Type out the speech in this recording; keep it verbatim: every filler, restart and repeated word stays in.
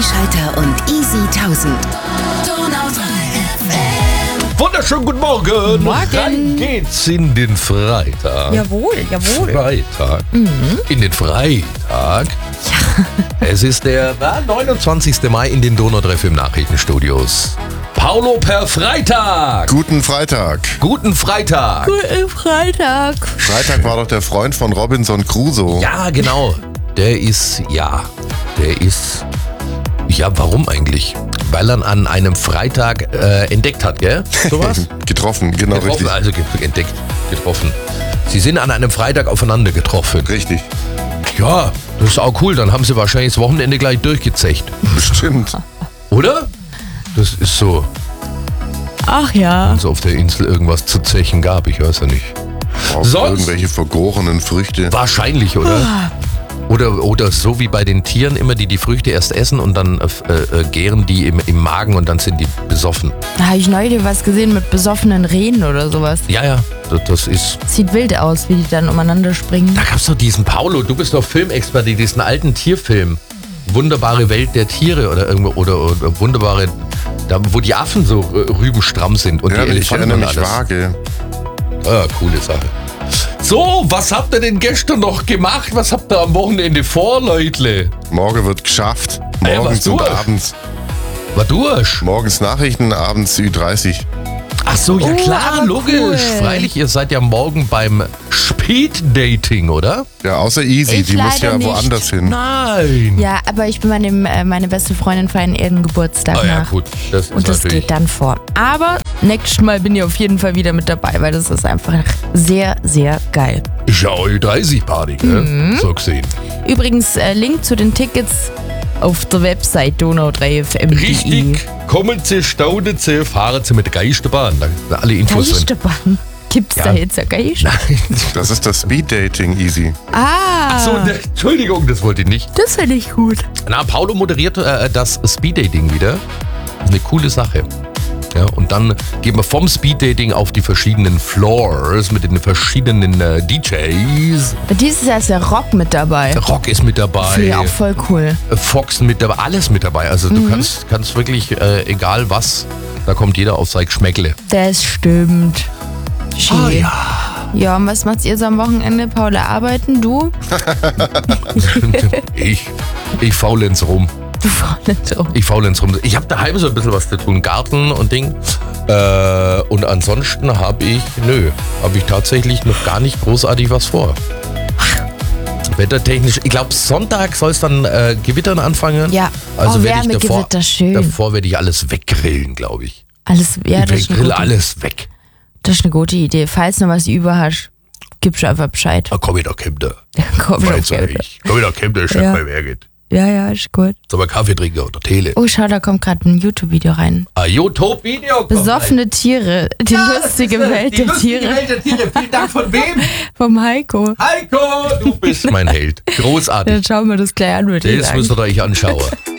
Schalter und Easy tausend. Wunderschönen guten Morgen. Morgen. Rein geht's in den Freitag. Jawohl, jawohl. Freitag. Mhm. In den Freitag. Ja. Es ist der na, neunundzwanzigste Mai in den Donau drei Fm Nachrichtenstudios. Paulo per Freitag. Guten Freitag. Guten Freitag. Guten Freitag. Freitag war doch der Freund von Robinson Crusoe. Ja, genau. Der ist, ja, der ist, ja, warum eigentlich? Weil er an einem Freitag äh, entdeckt hat, gell? Sowas? Getroffen, genau Getroffen, richtig. also ge- entdeckt, getroffen. Sie sind an einem Freitag aufeinander getroffen. Richtig, Ja, das ist auch cool. Dann haben sie wahrscheinlich das Wochenende gleich durchgezecht. bestimmt. Oder? Das ist so, Ach ja. wenn es auf der Insel irgendwas zu zechen gab. Ich weiß ja nicht. Auch Sonst? irgendwelche vergorenen Früchte. Wahrscheinlich, oder? Oder, oder so wie bei den Tieren immer, die die Früchte erst essen und dann äh, äh, gären die im, im Magen und dann sind die besoffen. Da habe ich neulich was gesehen mit besoffenen Rehen oder sowas. Ja, ja, das, das ist... Sieht wild aus, wie die dann umeinander springen. Da gab's doch diesen Paulo, du bist doch Filmexperte, diesen alten Tierfilm. Wunderbare Welt der Tiere oder irgendwo oder, oder wunderbare, da, wo die Affen so äh, rübenstramm sind und Ja, die ich Elefanten erinnere und mich alles. vage. Ah, coole Sache. So, was habt ihr denn gestern noch gemacht? Was habt ihr am Wochenende vor, Leute? Morgen wird geschafft. Ey, was Morgens und durch? abends. War durch? Morgens Nachrichten, abends Ü dreißig. Ach so, ja Oh, klar, aber logisch. cool. Freilich, ihr seid ja morgen beim Speed-Dating, oder? Ja, außer Easy, Ich die muss leider ja nicht. woanders hin. Nein. Ja, aber ich bin meine, äh, meine beste Freundin feiern ihren Geburtstag Oh ja, nach. gut. Das ist Und das natürlich. geht dann vor. Aber nächstes Mal bin ich auf jeden Fall wieder mit dabei, weil das ist einfach sehr, sehr geil. Ist ja Ü dreißig Party, gell? Mhm. So gesehen. Übrigens, äh, Link zu den Tickets auf der Website donau drei F M punkt de. Richtig. Kommen Sie, staunen Sie, fahren Sie mit der Geisterbahn. Da sind alle Infos drin. Geisterbahn. Gibt's Ja. da jetzt eine Geisterbahn? Das ist das Speed-Dating, Easy. Ah, So, ne, Entschuldigung, das wollte ich nicht. das finde ich gut. Na, Paulo moderiert äh, das Speeddating wieder. Das ist eine coole Sache. Ja, und dann gehen wir vom Speeddating auf die verschiedenen Floors mit den verschiedenen äh, D Js. Dieses Jahr ist der Rock mit dabei. Rock ist mit Finde dabei, ich auch voll cool. Fox mit dabei, alles mit dabei. Also Mhm. du kannst, kannst wirklich, äh, egal was, da kommt jeder auf sein Geschmäckle. Das stimmt. Schön. Ah, ja. Ja, und was macht ihr so am Wochenende, Paula? Arbeiten, du? ich, ich faulenz rum. Du Freundin auch. Ich faulenz rum. Ich habe daheim so ein bisschen was zu tun, Garten und Ding. Äh, und ansonsten habe ich, nö, habe ich tatsächlich noch gar nicht großartig was vor. Wettertechnisch, ich glaube Sonntag soll es dann äh, Gewittern anfangen. Ja, also oh, werde ich davor, Wärmegewitter, schön. davor werde ich alles weggrillen, glaube ich. Alles, ja, das ich ist, eine grill gute, alles weg. das ist eine gute Idee. Falls du noch was über hast, gibst du einfach Bescheid. Da komm ich doch Kämter. Komm, Weiß okay. ich. Komm ich doch Kämter, Chef Ja. bei Merget. Ja, ja, ist gut. Soll man Kaffee trinken oder Tele? Oh, schau, da kommt gerade ein YouTube-Video rein. Ah, YouTube-Video. Besoffene Tiere. Die lustige Welt der Tiere. Welt der Tiere. Vielen Dank von wem? Vom Heiko. Heiko, du bist mein Held. Großartig. Dann schauen wir das gleich an, würde ich Das sagen. müsst ihr euch anschauen.